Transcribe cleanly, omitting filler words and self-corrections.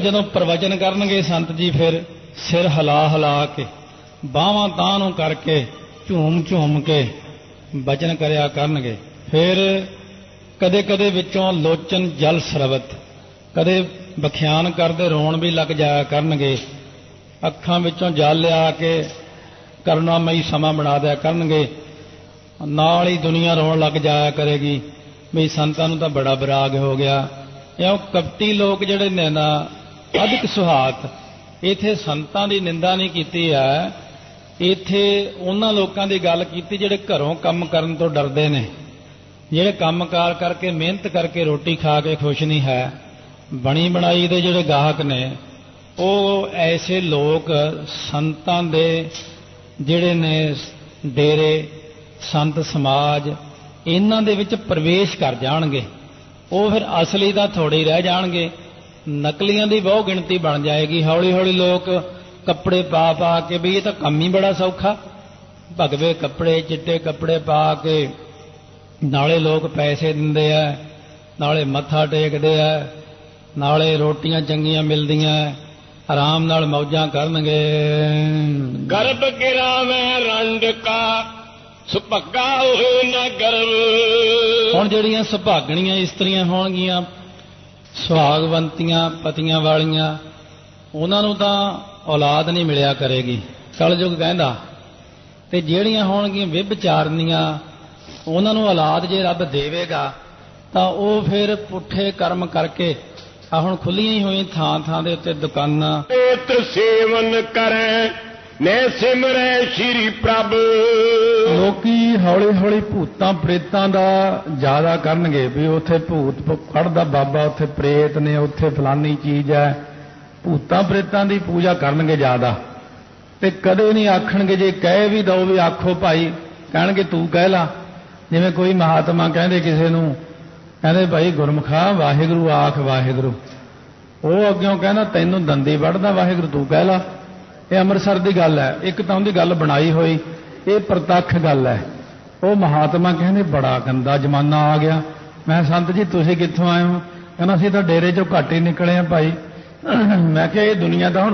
ਜਦੋਂ ਪ੍ਰਵਚਨ ਕਰਨਗੇ ਸੰਤ ਜੀ ਫਿਰ ਸਿਰ ਹਿਲਾ ਹਿਲਾ ਕੇ ਬਾਹਾਂ ਤਾਂਹ ਨੂੰ ਕਰਕੇ ਝੂਮ ਝੂਮ ਕੇ ਬਚਨ ਕਰਿਆ ਕਰਨਗੇ। ਫਿਰ ਕਦੇ ਕਦੇ ਵਿੱਚੋਂ ਲੋਚਨ ਜਲ ਸਰਬਤ, ਕਦੇ ਬਖਿਆਨ ਕਰਦੇ ਰੋਣ ਵੀ ਲੱਗ ਜਾਇਆ ਕਰਨਗੇ। ਅੱਖਾਂ ਵਿੱਚੋਂ ਜਲ ਲਿਆ ਕੇ ਕਰੁਣਾਮਈ ਸਮਾਂ ਬਣਾ ਦਿਆ ਕਰਨਗੇ। ਨਾਲ ਹੀ ਦੁਨੀਆ ਰੋਣ ਲੱਗ ਜਾਇਆ ਕਰੇਗੀ ਵੀ ਸੰਤਾਂ ਨੂੰ ਤਾਂ ਬੜਾ ਵਿਰਾਗ ਹੋ ਗਿਆ। ਇਉਂ ਕਪਟੀ ਲੋਕ ਜਿਹੜੇ ਨੇ ਨਾ ਅਧਿਕ ਸੁਹਾਤ, ਇੱਥੇ ਸੰਤਾਂ ਦੀ ਨਿੰਦਾ ਨਹੀਂ ਕੀਤੀ ਹੈ, ਇੱਥੇ ਉਹਨਾਂ ਲੋਕਾਂ ਦੀ ਗੱਲ ਕੀਤੀ ਜਿਹੜੇ ਘਰੋਂ ਕੰਮ ਕਰਨ ਤੋਂ ਡਰਦੇ ਨੇ, ਜਿਹੜੇ ਕੰਮਕਾਰ ਕਰਕੇ ਮਿਹਨਤ ਕਰਕੇ ਰੋਟੀ ਖਾ ਕੇ ਖੁਸ਼ ਨਹੀਂ ਹੈ। ਬਣੀ ਬਣਾਈ ਦੇ ਜਿਹੜੇ ਗਾਹਕ ਨੇ ਉਹ ਐਸੇ ਲੋਕ ਸੰਤਾਂ ਦੇ ਜਿਹੜੇ ਨੇ ਡੇਰੇ ਸੰਤ ਸਮਾਜ ਇਹਨਾਂ ਦੇ ਵਿੱਚ ਪ੍ਰਵੇਸ਼ ਕਰ ਜਾਣਗੇ। ਉਹ ਫਿਰ ਅਸਲੀ ਦਾ ਥੋੜੇ ਹੀ ਰਹਿ ਜਾਣਗੇ, ਨਕਲੀਆਂ ਦੀ ਬਹੁ ਗਿਣਤੀ ਬਣ ਜਾਏਗੀ। ਹੌਲੀ ਹੌਲੀ ਲੋਕ ਕੱਪੜੇ ਪਾ ਪਾ ਕੇ ਵੀ ਇਹ ਤਾਂ ਕੰਮ ਹੀ ਬੜਾ ਸੌਖਾ, ਭਗਵੇ ਕੱਪੜੇ ਚਿੱਟੇ ਕੱਪੜੇ ਪਾ ਕੇ ਨਾਲੇ ਲੋਕ ਪੈਸੇ ਦਿੰਦੇ ਆ, ਨਾਲੇ ਮੱਥਾ ਟੇਕਦੇ ਆ, ਨਾਲੇ ਰੋਟੀਆਂ ਚੰਗੀਆਂ ਮਿਲਦੀਆਂ, ਆਰਾਮ ਨਾਲ ਮੌਜਾਂ ਕਰਨਗੇ। ਗਰਭ ਗਿਰਾਵੇਂ ਰੰਡ ਕਾ ਸੁਭਾਗਾ ਹੋਏ ਨਾ ਗਰਭ। ਹੁਣ ਜਿਹੜੀਆਂ ਸੁਭਾਗਣੀਆਂ ਇਸਤਰੀਆਂ ਹੋਣਗੀਆਂ, ਸੁਹਾਗਵੰਤੀਆਂ ਪਤੀਆਂ ਵਾਲੀਆਂ, ਉਹਨਾਂ ਨੂੰ ਤਾਂ ਔਲਾਦ ਨਹੀਂ ਮਿਲਿਆ ਕਰੇਗੀ, ਕਲਯੁਗ ਕਹਿੰਦਾ। ਤੇ ਜਿਹੜੀਆਂ ਹੋਣਗੀਆਂ ਵਿਭਚਾਰਨੀਆਂ, ਉਹਨਾਂ ਨੂੰ ਔਲਾਦ ਜੇ ਰੱਬ ਦੇਵੇਗਾ ਤਾਂ ਉਹ ਫਿਰ ਪੁੱਠੇ ਕਰਮ ਕਰਕੇ ਆ ਹੁਣ ਖੁੱਲੀਆਂ ਹੀ ਹੋਈਆਂ ਥਾਂ ਥਾਂ ਦੇ ਉੱਤੇ ਦੁਕਾਨਾਂ। ਏਤ ਸੇਵਨ ਕਰੇ ਨੇ ਸਿਮਰੈ ਸ਼੍ਰੀ ਪ੍ਰਭ। ਲੋਕੀ ਹੌਲੀ ਹੌਲੀ ਭੂਤਾਂ ਪ੍ਰੇਤਾਂ ਦਾ ਜ਼ਿਆਦਾ ਕਰਨਗੇ ਵੀ ਉੱਥੇ ਭੂਤ ਕੱਢਦਾ ਬਾਬਾ, ਉੱਥੇ ਪ੍ਰੇਤ ਨੇ, ਉੱਥੇ ਫਲਾਨੀ ਚੀਜ਼ ਹੈ। ਭੂਤਾਂ ਪ੍ਰੇਤਾਂ ਦੀ ਪੂਜਾ ਕਰਨਗੇ ਜ਼ਿਆਦਾ, ਤੇ ਕਦੇ ਨਹੀਂ ਆਖਣਗੇ। ਜੇ ਕਹਿ ਵੀ ਦਓ ਵੀ ਆਖੋ ਭਾਈ, ਕਹਿਣਗੇ ਤੂੰ ਕਹਿ ਲਾ। ਜਿਵੇਂ ਕੋਈ ਮਹਾਤਮਾ ਕਹਿੰਦੇ ਕਿਸੇ ਨੂੰ, ਕਹਿੰਦੇ ਭਾਈ ਗੁਰਮੁਖਾ ਵਾਹਿਗੁਰੂ ਆਖ ਵਾਹਿਗੁਰੂ, ਉਹ ਅੱਗਿਓਂ ਕਹਿੰਦਾ ਤੈਨੂੰ ਦੰਦੀ ਵੱਢਦਾ ਵਾਹਿਗੁਰੂ ਤੂੰ ਕਹਿ ਲਾ। ਇਹ ਅੰਮ੍ਰਿਤਸਰ ਦੀ ਗੱਲ ਹੈ, ਇੱਕ ਤਾਂ ਉਹਦੀ ਗੱਲ ਬਣਾਈ ਹੋਈ, ਇਹ ਪ੍ਰਤੱਖ ਗੱਲ ਹੈ। ਉਹ ਮਹਾਤਮਾ ਕਹਿੰਦੇ ਬੜਾ ਗੰਦਾ ਜ਼ਮਾਨਾ ਆ ਗਿਆ। ਮੈਂ ਸੰਤ ਜੀ ਤੁਸੀਂ ਕਿੱਥੋਂ ਆਏ ਹੋ? ਕਹਿੰਦਾ ਅਸੀਂ ਤਾਂ ਡੇਰੇ ਚੋਂ ਘੱਟ ਹੀ ਨਿਕਲੇ ਆ ਭਾਈ। ਮੈਂ ਕਿਹਾ ਇਹ ਦੁਨੀਆ ਤਾਂ ਹੁਣ